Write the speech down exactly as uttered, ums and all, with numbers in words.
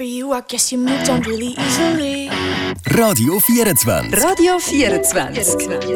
for you, I guess you moved on really easily. Radio vierundzwanzig. Radio vierundzwanzig.